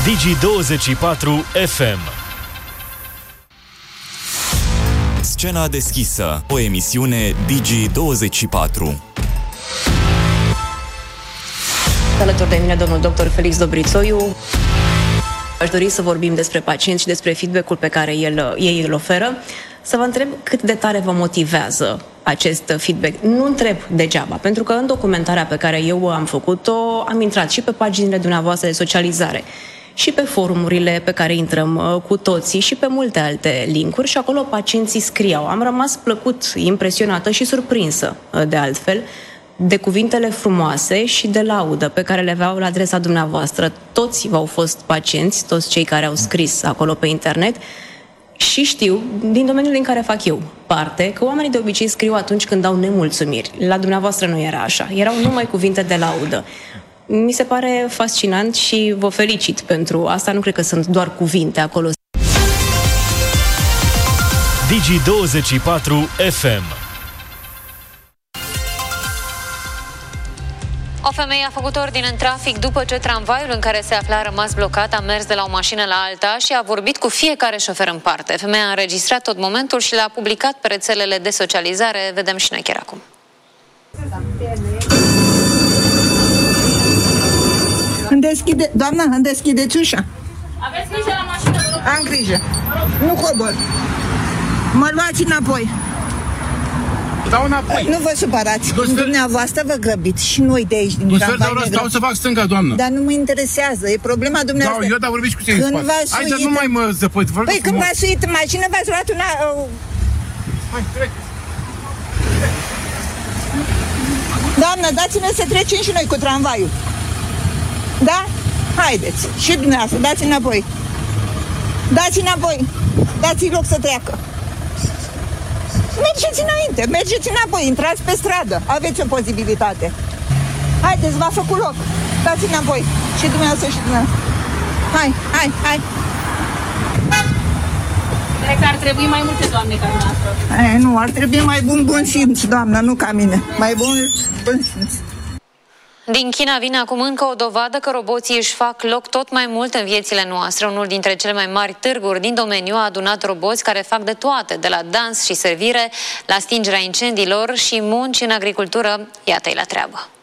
Digi24 FM. Scena deschisă, o emisiune Digi24. Alături de mine domnul dr. Felix Dobrițoiu. Aș dori să vorbim despre pacienți și despre feedback-ul pe care ei îl oferă. Să vă întreb cât de tare vă motivează acest feedback. Nu întreb degeaba, pentru că în documentarea pe care eu am făcut-o, am intrat și pe paginile dumneavoastră de socializare, și pe forumurile pe care intrăm cu toții și pe multe alte linkuri și acolo pacienții scriau. Am rămas plăcut, impresionată și surprinsă, de altfel, de cuvintele frumoase și de laudă pe care le aveau la adresa dumneavoastră. Toți v-au fost pacienți, toți cei care au scris acolo pe internet, și știu, din domeniul din care fac eu parte, că oamenii de obicei scriu atunci când au nemulțumiri. La dumneavoastră nu era așa. Erau numai cuvinte de laudă. Mi se pare fascinant și vă felicit pentru asta. Nu cred că sunt doar cuvinte acolo. Digi24 FM. O femeie a făcut ordine în trafic după ce tramvaiul în care se afla a rămas blocat, a mers de la o mașină la alta și a vorbit cu fiecare șofer în parte. Femeia a înregistrat tot momentul și l-a publicat pe rețelele de socializare. Vedem și noi chiar acum. Doamna, îmi deschideți ușa. Aveți grijă la mașină, vă rog. Am grijă. Nu cobor. Mă luați înapoi. Dau înapoi. Nu vă supărați. Dumneavoastră vă grăbiți și noi de aici, din tramvai ne stau să fac stânga, doamnă. Dar nu mă interesează. E problema dumneavoastră. Da, eu dar vorbiți cu cei în spate. Hai, dar nu mai mă zăpăți. Păi când v-ați suit în mașină, v-ați luat una... Hai, trec. Doamnă, dați-ne să trecem și noi cu tramvaiul. Da? Haideți. Și dumneavoastră, dați înapoi. Dați înapoi. Dați-i loc să treacă. Mergeți înainte, mergeți înapoi, intrați pe stradă. Aveți o posibilitate. Haideți, v-a făcut loc. Dați înapoi. Și dumneavoastră și dumneavoastră. Hai. Cred că ar trebui mai multe doamne ca dumneavoastră. Nu, ar trebui mai bun simț, doamna, nu ca mine. Mai bun simț. Din China vine acum încă o dovadă că roboții își fac loc tot mai mult în viețile noastre. Unul dintre cele mai mari târguri din domeniu a adunat roboți care fac de toate, de la dans și servire, la stingerea incendiilor și munci în agricultură. Iată-i la treabă.